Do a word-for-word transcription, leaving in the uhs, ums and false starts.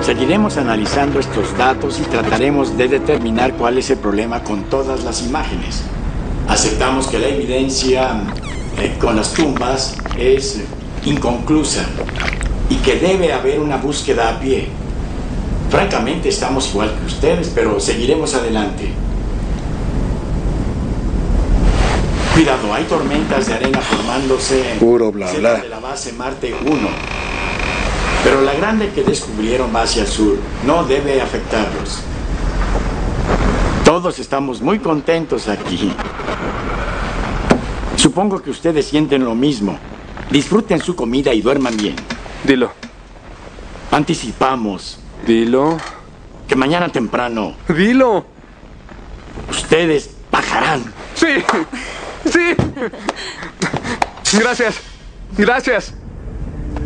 Seguiremos analizando estos datos y trataremos de determinar cuál es el problema con todas las imágenes. Aceptamos que la evidencia eh, con las tumbas es inconclusa y que debe haber una búsqueda a pie. Francamente, estamos igual que ustedes, pero seguiremos adelante. Cuidado, hay tormentas de arena formándose Puro bla, cerca bla. de la base Marte uno. Pero la grande que descubrieron va hacia el sur. No debe afectarlos. Todos estamos muy contentos aquí. Supongo que ustedes sienten lo mismo. Disfruten su comida y duerman bien. Dilo. Anticipamos Dilo. que mañana temprano Dilo. ustedes bajarán. Sí. Sí. Gracias. Gracias.